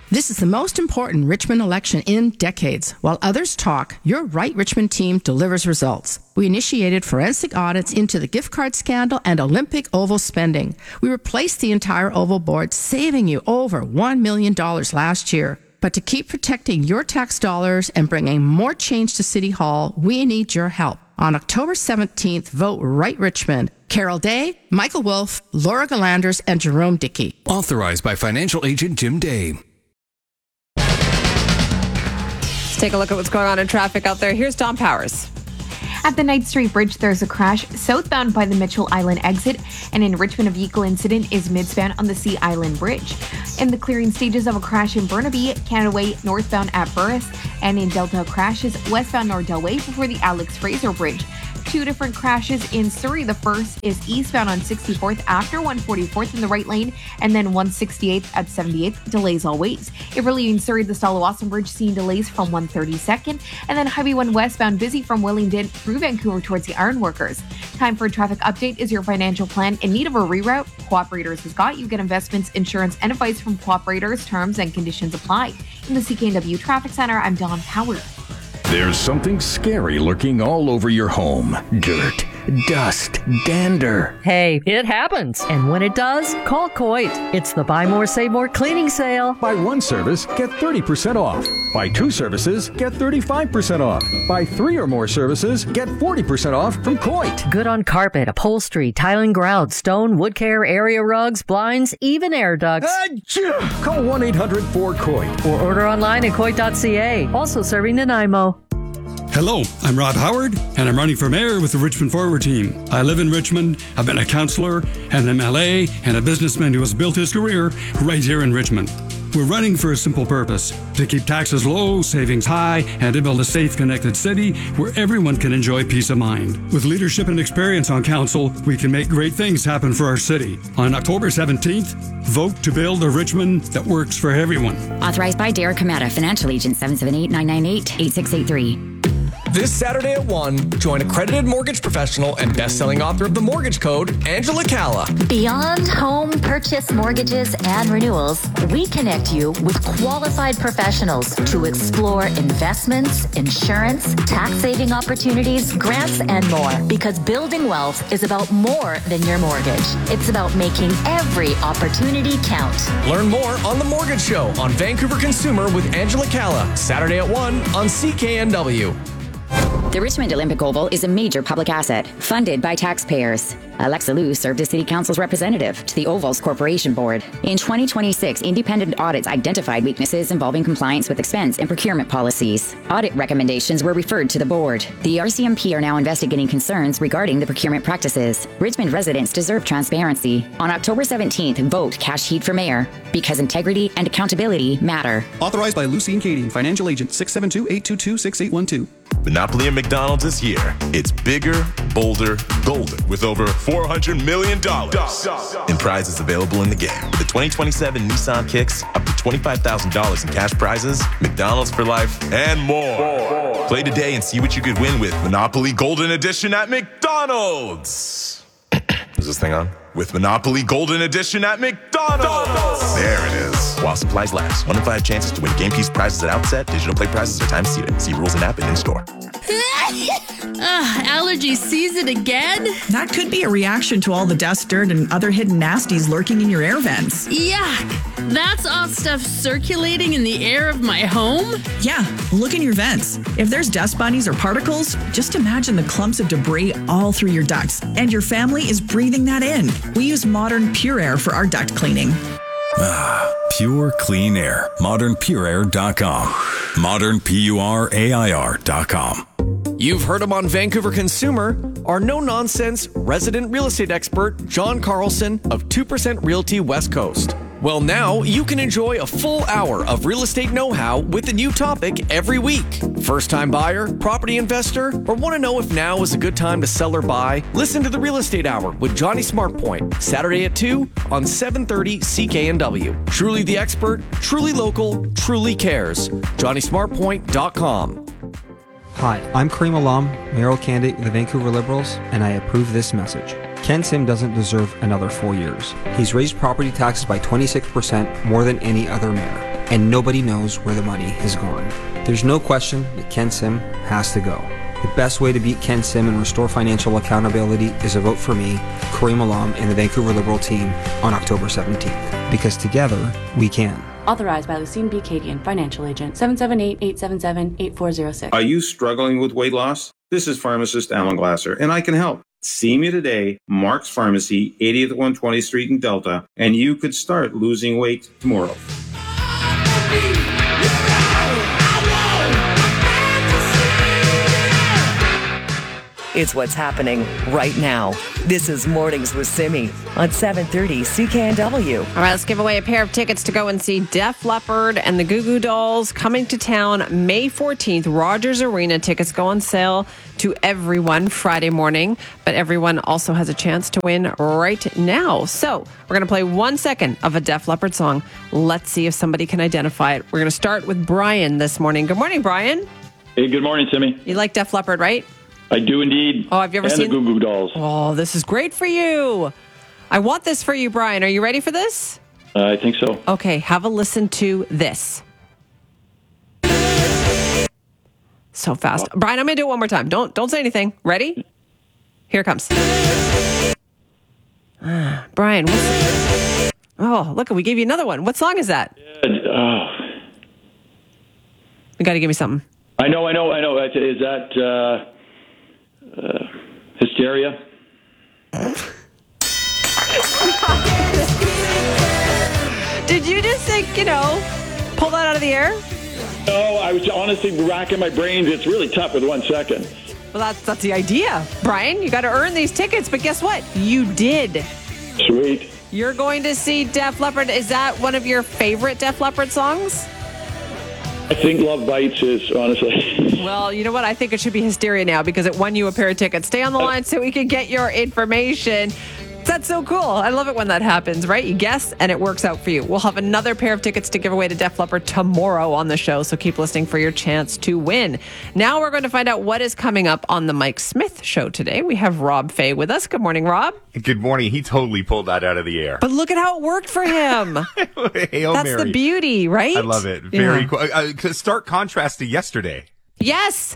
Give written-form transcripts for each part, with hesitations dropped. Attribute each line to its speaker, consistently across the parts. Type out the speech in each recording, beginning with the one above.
Speaker 1: This is the most important Richmond election in decades. While others talk, your Right Richmond team delivers results. We initiated forensic audits into the gift card scandal and Olympic Oval spending. We replaced the entire Oval board, saving you over $1 million last year. But to keep protecting your tax dollars and bringing more change to City Hall, we need your help. On October 17th, vote Right Richmond. Carol Day, Michael Wolf, Laura Galanders, and Jerome Dickey.
Speaker 2: Authorized by financial agent Jim Day.
Speaker 3: Take a look at what's going on in traffic out there. Here's Don Powers.
Speaker 4: At the Knight Street Bridge, there's a crash southbound by the Mitchell Island exit, and in Richmond, a vehicle incident is midspan on the Sea Island Bridge. In the clearing stages of a crash in Burnaby, Canada Way northbound at Burris, and in Delta crashes westbound Nordell Way before the Alex Fraser Bridge. Two different crashes in Surrey. The first is eastbound on 64th after 144th in the right lane, and then 168th at 78th. Delays all ways. If we're leaving Surrey, the Stalawasan Bridge seeing delays from 132nd, and then Highway 1 westbound busy from Wellington through Vancouver towards the Ironworkers. Time for a traffic update. Is your financial plan in need of a reroute? Cooperators has got you. Get investments, insurance, and advice from Cooperators. Terms and conditions apply. In the CKNW Traffic Center, I'm Dawn Powers.
Speaker 5: There's something scary lurking all over your home. Dirt, dust, dander.
Speaker 6: Hey, it happens. And when it does, call Coit. It's the Buy More, Save More cleaning sale.
Speaker 5: Buy one service, get 30% off. Buy two services, get 35% off. Buy three or more services, get 40% off from Coit.
Speaker 6: Good on carpet, upholstery, tiling, grout, stone, wood care, area rugs, blinds, even air ducts.
Speaker 5: Call 1-800-4COIT.
Speaker 6: Or order online at Coit.ca. Also serving Nanaimo.
Speaker 7: Hello, I'm Rod Howard, and I'm running for mayor with the Richmond Forward team. I live in Richmond, I've been a councillor, an MLA, and a businessman who has built his career right here in Richmond. We're running for a simple purpose, to keep taxes low, savings high, and to build a safe, connected city where everyone can enjoy peace of mind. With leadership and experience on council, we can make great things happen for our city. On October 17th, vote to build a Richmond that works for everyone.
Speaker 8: Authorized by Derek Kamada, financial agent 778-998-8683.
Speaker 9: This Saturday at 1, join accredited mortgage professional and best-selling author of The Mortgage Code, Angela Calla.
Speaker 10: Beyond home purchase mortgages and renewals, we connect you with qualified professionals to explore investments, insurance, tax-saving opportunities, grants, and more. Because building wealth is about more than your mortgage. It's about making every opportunity count.
Speaker 9: Learn more on The Mortgage Show on Vancouver Consumer with Angela Calla, Saturday at 1 on CKNW.
Speaker 8: The Richmond Olympic Oval is a major public asset, funded by taxpayers. Alexa Liu served as City Council's representative to the Oval's Corporation Board. In 2026, independent audits identified weaknesses involving compliance with expense and procurement policies. Audit recommendations were referred to the board. The RCMP are now investigating concerns regarding the procurement practices. Richmond residents deserve transparency. On October 17th, vote Cash Heat for Mayor, because integrity and accountability matter.
Speaker 11: Authorized by Lucine Kading, financial agent 672-822-6812.
Speaker 12: Monopoly at McDonald's is here. It's bigger, bolder, golden, with over $400 million in prizes available in the game. With the 2027 Nissan Kicks, up to $25,000 in cash prizes, McDonald's for life, and more. Play today and see what you could win with Monopoly Golden Edition at McDonald's. Is this thing on? With Monopoly Golden Edition at McDonald's. There it is. While supplies last. 1 in 5 chances to win game piece prizes at outset. Digital play prizes are time seated. See rules and app and in store.
Speaker 13: Allergy season again?
Speaker 14: That could be a reaction to all the dust, dirt, and other hidden nasties lurking in your air vents.
Speaker 13: Yuck! That's all stuff circulating in the air of my home?
Speaker 14: Yeah, look in your vents. If there's dust bunnies or particles, just imagine the clumps of debris all through your ducts, and your family is breathing that in. We use Modern Pure Air for our duct cleaning.
Speaker 15: Pure clean air. ModernPureAir.com. ModernPureAir.com.
Speaker 9: You've heard him on Vancouver Consumer. Our no-nonsense resident real estate expert, John Carlson of 2% Realty West Coast. Well, now you can enjoy a full hour of real estate know-how with a new topic every week. First-time buyer, property investor, or want to know if now is a good time to sell or buy? Listen to the Real Estate Hour with Johnny Smartpoint, Saturday at 2 on 730 CKNW. Truly the expert, truly local, truly cares. JohnnySmartpoint.com.
Speaker 16: Hi, I'm Kareem Alam, mayoral candidate with the Vancouver Liberals, and I approve this message. Ken Sim doesn't deserve another 4 years. He's raised property taxes by 26%, more than any other mayor. and nobody knows where the money has gone. There's no question that Ken Sim has to go. The best way to beat Ken Sim and restore financial accountability is a vote for me, Kareem Alam, and the Vancouver Liberal team on October 17th. Because together, we can.
Speaker 17: Authorized by Lucine B. Cadian, Financial Agent, 778-877-8406.
Speaker 18: Are you struggling with weight loss? This is pharmacist Alan Glasser, and I can help. See me today, Mark's Pharmacy, 80th 120th Street in Delta, and you could start losing weight tomorrow.
Speaker 19: It's what's happening right now. This is Mornings with Simi on 730 CKNW.
Speaker 3: All right, let's give away a pair of tickets to go and see Def Leppard and the Goo Goo Dolls coming to town May 14th. Rogers Arena tickets go on sale to everyone Friday morning, but everyone also has a chance to win right now. So we're going to play 1 second of a Def Leppard song. Let's see if somebody can identify it. We're going to start with Brian this morning. Good morning, Brian.
Speaker 20: Hey, good morning, Simi.
Speaker 3: You like Def Leppard, right?
Speaker 20: I do indeed.
Speaker 3: Oh, have you ever
Speaker 20: and
Speaker 3: seen
Speaker 20: the Goo Goo Dolls?
Speaker 3: Oh, this is great for you. I want this for you, Brian. Are you ready for this?
Speaker 20: I think so.
Speaker 3: Okay, have a listen to this. So fast. Brian, I'm going to do it one more time. Don't say anything. Ready? Here it comes. Brian, oh, look, we gave you another one. What song is that? You got to give me something.
Speaker 20: I know. Is that Hysteria?
Speaker 3: Did you just think, pull that out of the air?
Speaker 20: No, I was honestly racking my brains. It's really tough with 1 second.
Speaker 3: Well, that's the idea. Brian, you got to earn these tickets, but guess what? You did.
Speaker 20: Sweet.
Speaker 3: You're going to see Def Leppard. Is that one of your favorite Def Leppard songs?
Speaker 20: I think Love Bites is, honestly.
Speaker 3: Well, you know what? I think it should be Hysteria now because it won you a pair of tickets. Stay on the line so we can get your information. That's so cool. I love it when that happens, right? You guess, and it works out for you. We'll have another pair of tickets to give away to Def Leppard tomorrow on the show, so keep listening for your chance to win. Now we're going to find out what is coming up on the Mike Smith Show today. We have Rob Fay with us. Good morning, Rob.
Speaker 21: Good morning. He totally pulled that out of the air.
Speaker 3: But look at how it worked for him.
Speaker 21: Hail
Speaker 3: That's
Speaker 21: Mary.
Speaker 3: the beauty, right?
Speaker 21: I love it. Very cool. Stark contrast to yesterday.
Speaker 3: Yes.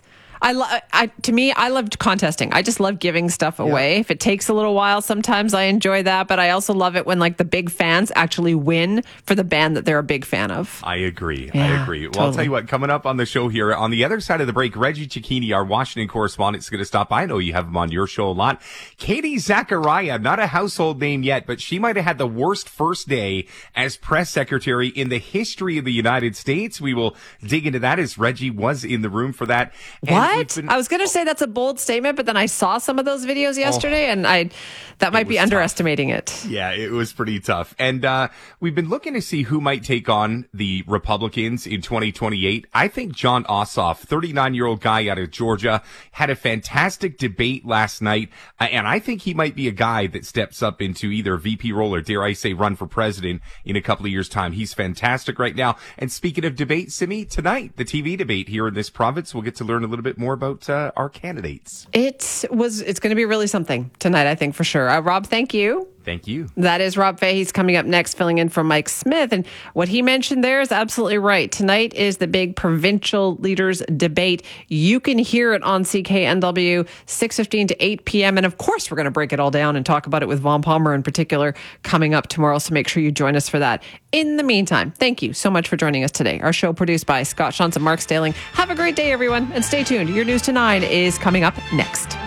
Speaker 3: To me, I loved contesting. I just love giving stuff away. If it takes a little while, sometimes I enjoy that. But I also love it when the big fans actually win for the band that they're a big fan of.
Speaker 21: I agree.
Speaker 3: Yeah,
Speaker 21: Well,
Speaker 3: totally.
Speaker 21: I'll tell you what, coming up on the show here, on the other side of the break, Reggie Cicchini, our Washington correspondent, is going to stop by. I know you have him on your show a lot. Katie Zachariah, not a household name yet, but she might have had the worst first day as press secretary in the history of the United States. We will dig into that as Reggie was in the room for that.
Speaker 3: What? I was going to say that's a bold statement, but then I saw some of those videos yesterday, and that might be underestimating it.
Speaker 21: Yeah, it was pretty tough. And we've been looking to see who might take on the Republicans in 2028. I think John Ossoff, 39-year-old guy out of Georgia, had a fantastic debate last night, and I think he might be a guy that steps up into either a VP role or, dare I say, run for president in a couple of years' time. He's fantastic right now. And speaking of debate, Simi, tonight, the TV debate here in this province, we'll get to learn a little bit more about our candidates.
Speaker 3: It's going to be really something tonight, I think, for sure. Rob, thank you.
Speaker 21: Thank you.
Speaker 3: That is Rob Fay. He's coming up next, filling in for Mike Smith. And what he mentioned there is absolutely right. Tonight is the big provincial leaders debate. You can hear it on CKNW, 6:15 to 8 p.m. And of course, we're going to break it all down and talk about it with Vaughn Palmer in particular coming up tomorrow. So make sure you join us for that. In the meantime, thank you so much for joining us today. Our show produced by Scott Shantz and Mark Staling. Have a great day, everyone. And stay tuned. Your News to 9 is coming up next.